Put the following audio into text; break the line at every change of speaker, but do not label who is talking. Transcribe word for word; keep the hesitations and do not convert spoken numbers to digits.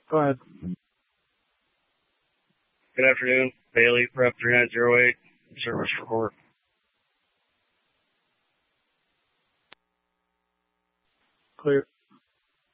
Go ahead.
Good afternoon. Bailey, Prep three nine zero eight, service report.
Clear.